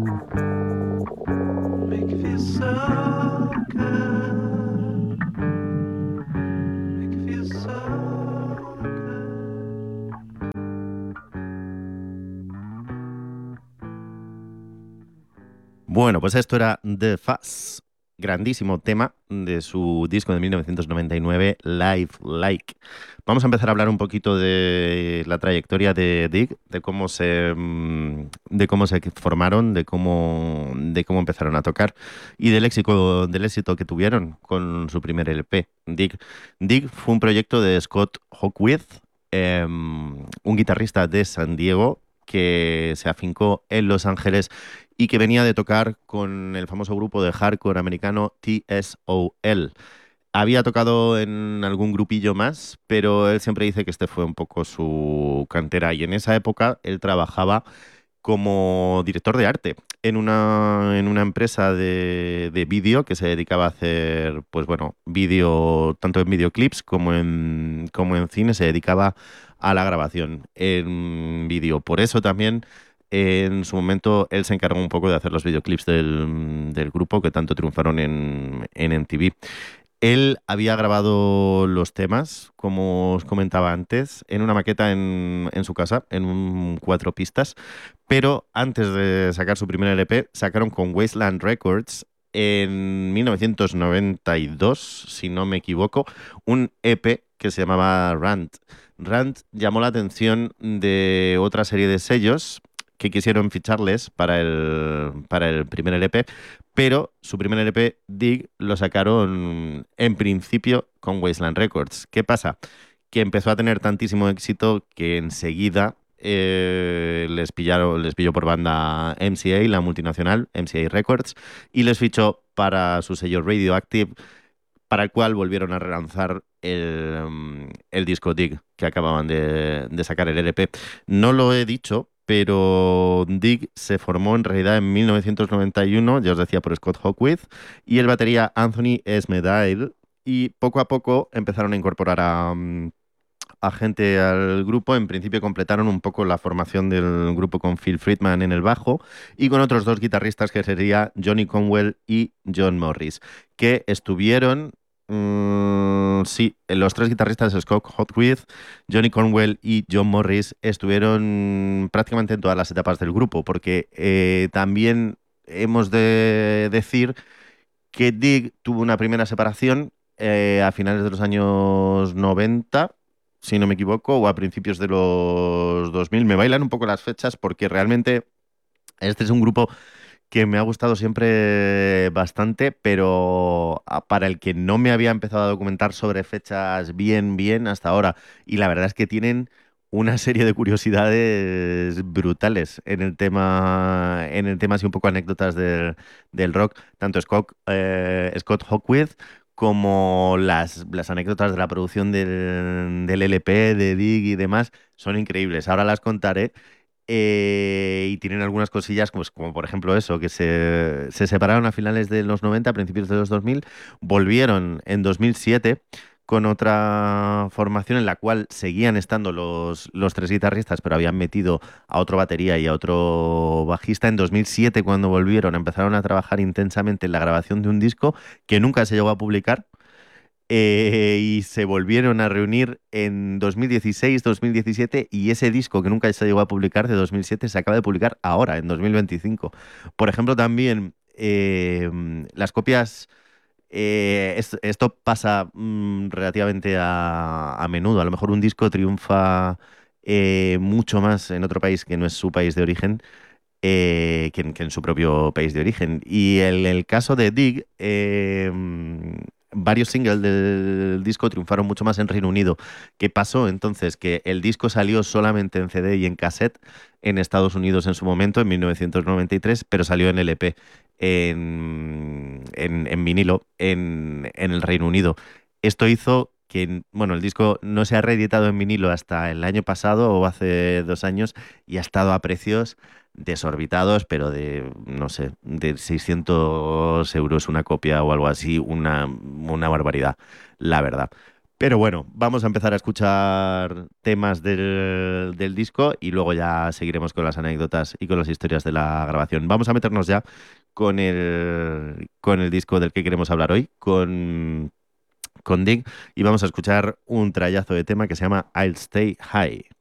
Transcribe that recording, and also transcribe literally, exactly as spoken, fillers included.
Make you feel so good. Make you feel so good. Bueno, pues esto era The Fuzz, grandísimo tema de su disco de mil novecientos noventa y nueve, Life Like. Vamos a empezar a hablar un poquito de la trayectoria de Dig, de cómo se, mm, de cómo se formaron, de cómo, de cómo empezaron a tocar y del éxito, del éxito que tuvieron con su primer L P, Dig. Dig fue un proyecto de Scott Hawkwith, em, un guitarrista de San Diego que se afincó en Los Ángeles y que venía de tocar con el famoso grupo de hardcore americano T S O L. Había tocado en algún grupillo más, pero él siempre dice que este fue un poco su cantera y en esa época él trabajaba como director de arte en una, en una empresa de, de vídeo que se dedicaba a hacer, pues bueno, vídeo, tanto en videoclips como en, como en cine, se dedicaba a la grabación en vídeo. Por eso también en su momento él se encargó un poco de hacer los videoclips del, del grupo que tanto triunfaron en, en M T V. Él había grabado los temas, como os comentaba antes, en una maqueta en, en su casa, en un cuatro pistas, pero antes de sacar su primer L P, sacaron con Wasteland Records en mil novecientos noventa y dos, si no me equivoco, un E P que se llamaba Rant. Rant llamó la atención de otra serie de sellos que quisieron ficharles para el, para el primer L P, pero su primer L P, Dig, lo sacaron en principio con Wasteland Records. ¿Qué pasa? Que empezó a tener tantísimo éxito que enseguida eh, les pillaron, les pilló por banda M C A, la multinacional, M C A Records, y les fichó para su sello Radioactive, para el cual volvieron a relanzar el, um, el disco Dig, que acababan de, de sacar el L P. No lo he dicho, pero Dig se formó en realidad en mil novecientos noventa y uno, ya os decía, por Scott Hawkwith, y el batería Anthony Esmedale, y poco a poco empezaron a incorporar a, um, a gente al grupo. En principio completaron un poco la formación del grupo con Phil Friedman en el bajo y con otros dos guitarristas que sería Johnny Conwell y John Morris, que estuvieron... Mm, sí, los tres guitarristas, Scott Hawkwith, Johnny Cornwell y John Morris, estuvieron prácticamente en todas las etapas del grupo, porque eh, también hemos de decir que Dig tuvo una primera separación eh, a finales de los años noventa, si no me equivoco, o a principios de los dos mil. Me bailan un poco las fechas porque realmente este es un grupo que me ha gustado siempre bastante, pero ah, para el que no me había empezado a documentar sobre fechas bien, bien hasta ahora. Y la verdad es que tienen una serie de curiosidades brutales en el tema, en el tema así un poco anécdotas del, del rock, tanto Scott, eh, Scott Hawkwith como las, las anécdotas de la producción del, del L P, de Dig y demás, son increíbles. Ahora las contaré. Eh, y tienen algunas cosillas, pues, como por ejemplo eso, que se, se separaron a finales de los noventa, a principios de los dos mil, volvieron en dos mil siete con otra formación en la cual seguían estando los, los tres guitarristas, pero habían metido a otro batería y a otro bajista. En dos mil siete, cuando volvieron, empezaron a trabajar intensamente en la grabación de un disco que nunca se llegó a publicar. Eh, y se volvieron a reunir en dos mil dieciséis, dos mil diecisiete, y ese disco que nunca se llegó a publicar de dos mil siete se acaba de publicar ahora, en dos mil veinticinco. Por ejemplo, también eh, las copias, eh, es- esto pasa mm, relativamente a, a menudo. A lo mejor un disco triunfa eh, mucho más en otro país que no es su país de origen, eh, que, en, que en su propio país de origen. Y en el caso de Dig, eh, varios singles del disco triunfaron mucho más en Reino Unido. ¿Qué pasó entonces? Que el disco salió solamente en C D y en cassette en Estados Unidos en su momento, en mil novecientos noventa y tres, pero salió en L P, en, en, en vinilo, en, en el Reino Unido. Esto hizo que, bueno, el disco no se ha reeditado en vinilo hasta el año pasado o hace dos años y ha estado a precios desorbitados, pero de, no sé, de seiscientos euros una copia o algo así, una, una barbaridad, la verdad. Pero bueno, vamos a empezar a escuchar temas del, del disco y luego ya seguiremos con las anécdotas y con las historias de la grabación. Vamos a meternos ya con el, con el disco del que queremos hablar hoy, con, con Dig, y vamos a escuchar un trayazo de tema que se llama I'll Stay High.